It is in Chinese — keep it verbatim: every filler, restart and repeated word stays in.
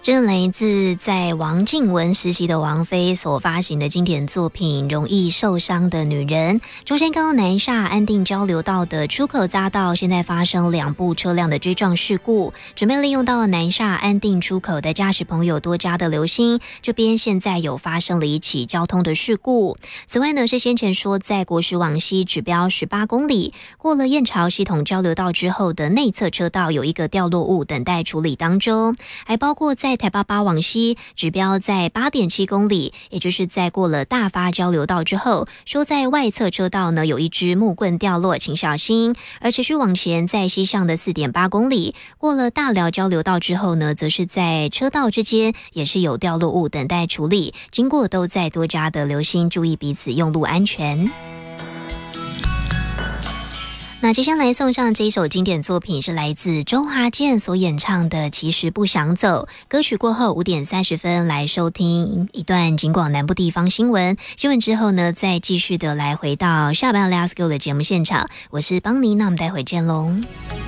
这是来自在王静雯实习的王菲所发行的经典作品《容易受伤的女人》。中山高南沙安定交流道的出口匝道现在发生两部车辆的追撞事故，准备利用到南沙安定出口的驾驶朋友多加的留心，这边现在有发生了一起交通的事故。此外呢，是先前说在国十往西指标十八公里过了燕巢系统交流道之后的内侧车道有一个掉落物等待处理当中，还包括在台八八往西指标在 八点七公里，也就是在过了大发交流道之后，说在外侧车道呢有一支木棍掉落，请小心。而持续往前在西向的 四点八公里过了大寮交流道之后呢，则是在车道之间也是有掉落物等待处理，经过都再多加的留心，注意彼此用路安全。那接下来送上这一首经典作品是来自周华健所演唱的《其实不想走》。歌曲过后五点三十分来收听一段警广南部地方新闻，新闻之后呢，再继续的来回到下班 Let's Go 的节目现场。我是邦尼，那我们待会见喽。